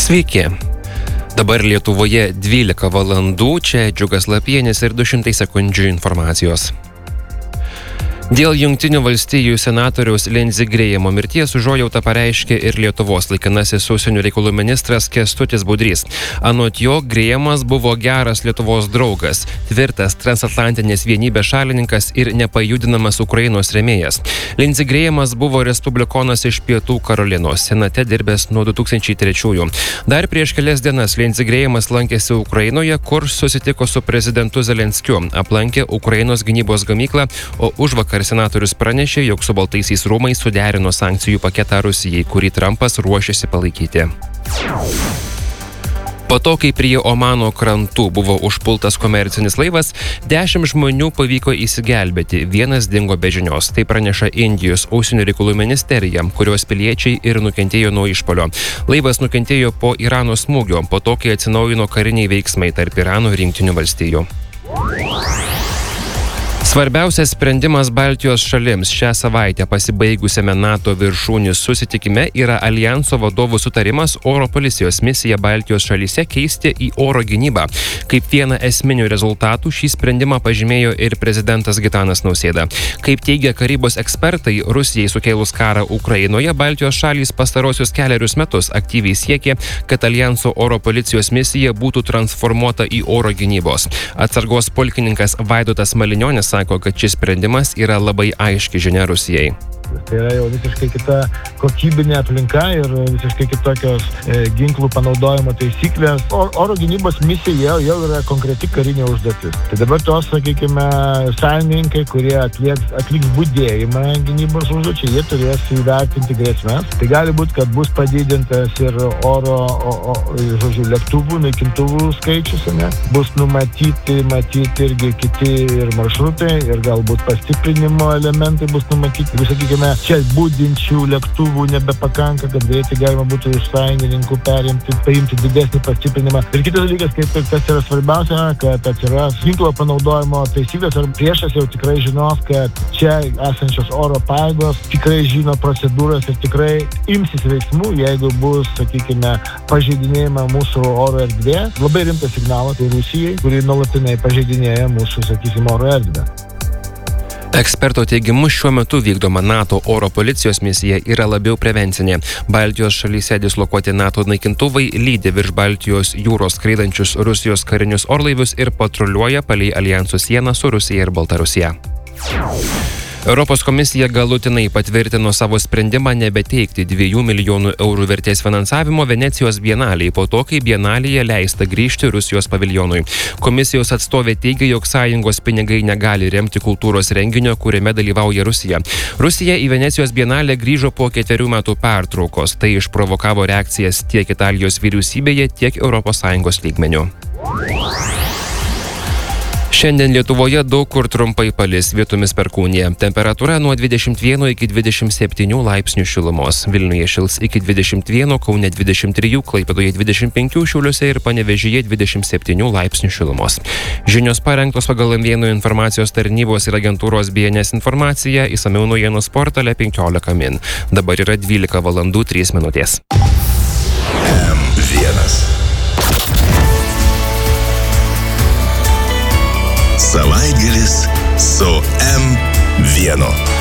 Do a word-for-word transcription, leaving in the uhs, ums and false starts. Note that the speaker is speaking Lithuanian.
Sveiki. Dabar Lietuvoje dvylika valandų, čia Džiugas Lapienis ir du šimtai sekundžių informacijos. Dėl Jungtinių valstijų senatoriaus Lindsey Grahamo mirties užuojautą pareiškė ir Lietuvos laikinasis užsienio reikalų ministras Kęstutis Budrys. Anot jo, Grahamas buvo geras Lietuvos draugas, tvirtas transatlantinės vienybės šalininkas ir nepajudinamas Ukrainos rėmėjas. Lindsey Grahamas buvo respublikonas iš Pietų Karolinos, senate dirbęs nuo du tūkstančiai trečiųjų. Dar prieš kelias dienas Lindsey Grahamas lankėsi Ukrainoje, kur susitiko su prezidentu Zelenskiu, aplankė Ukrainos gynybos gamyklą, o užvakar senatorius pranešė, jog su Baltaisiais rūmais suderino sankcijų paketą Rusijai, kurį Trumpas ruošiasi palaikyti. Po to, kai prie Omano krantų buvo užpultas komercinis laivas, dešimt žmonių pavyko įsigelbėti, vienas dingo be žinios. Tai praneša Indijos užsienio reikalų ministerija, kurios piliečiai ir nukentėjo nuo išpuolio. Laivas nukentėjo po Irano smūgio, po to, kai atsinaujino kariniai veiksmai tarp Irano ir Jungtinių valstijų. Svarbiausias sprendimas Baltijos šalims šią savaitę pasibaigusiame NATO viršūnių susitikime yra Aljanso vadovų sutarimas oro policijos misiją Baltijos šalyse keisti į oro gynybą. Kaip vieną esminių rezultatų šį sprendimą pažymėjo ir prezidentas Gitanas Nausėda. Kaip teigia karybos ekspertai, Rusijai sukėlus karą Ukrainoje, Baltijos šalys pastarosius keliarius metus aktyviai siekė, kad Aljanso oro policijos misija būtų transformuota į oro gynybos. Atsargos pulkininkas Vaidotas Malinionis sako, kad šis sprendimas yra labai aiški žinia Rusijai. Tai yra jau visiškai kita kokybinė aplinka ir visiškai kitokios e, ginklų panaudojimo taisyklės. O, oro gynybos misija jau, jau yra konkreti karinė užduotis. Tai dabar tos, sakykime, sąjungininkai, kurie atlieks, atliks budėjimą gynybos užduočiai, jie turės įvertinti grėsmes. Tai gali būti, kad bus padidintas ir oro, o, o, žodžiu, lėktuvų, naikintuvų skaičius, ne? Bus numatyti, matyti irgi kiti ir maršrutai, ir galbūt pastiprinimo elementai bus numatyti. Ir, sakykime, čia būdinčių lėktuvų nebepakanka, kad greitai galima būtų iš sąjungininkų perimti, paimti didesnį pastiprinimą. Ir kitas dalykas, kaip kas yra svarbiausia, kad atsiras ginklo panaudojimo taisyklės, ar priešas jau tikrai žinos, kad čia esančios oro pajėgos tikrai žino procedūras ir tikrai imsis veiksmų, jeigu bus, sakykime, pažeidinėjama mūsų oro erdvė. Labai rimtas signalas tai Rusijai, kuri nuolatinai pažeidinėja mūsų, sakykime, oro erdvę. Eksperto teigimu, šiuo metu vykdoma NATO oro policijos misija yra labiau prevencinė. Baltijos šalyse dislokuoti NATO naikintuvai lydi virš Baltijos jūros skraidančius Rusijos karinius orlaivius ir patruliuoja palei aljanso sieną su Rusija ir Baltarusija. Europos komisija galutinai patvirtino savo sprendimą nebeteikti dviejų milijonų eurų vertės finansavimo Venecijos bienalei po to, kai bienalėje leista grįžti Rusijos paviljonui. Komisijos atstovė teigia, jog sąjungos pinigai negali remti kultūros renginio, kuriame dalyvauja Rusija. Rusija į Venecijos bienalę grįžo po ketverių metų pertraukos. Tai išprovokavo reakcijas tiek Italijos vyriausybėje, tiek Europos Sąjungos lygmeniu. Šiandien Lietuvoje daug kur trumpai palis, vietomis perkūnija. Temperatūra nuo dvidešimt vieno iki dvidešimt septynių laipsnių šilumos. Vilniuje šils iki dvidešimt vieno, Kaune dvidešimt trijų, Klaipėdoje dvidešimt penkių, Šiauliuose ir Panevėžyje dvidešimt septynių laipsnių šilumos. Žinios parengtos pagal M vienas informacijos tarnybos ir agentūros B N S informacija, išsamiau naujienos portale penkiolika min. Dabar yra dvylika valandų trys minutės. M vienas. Savaitgalis su M vienu.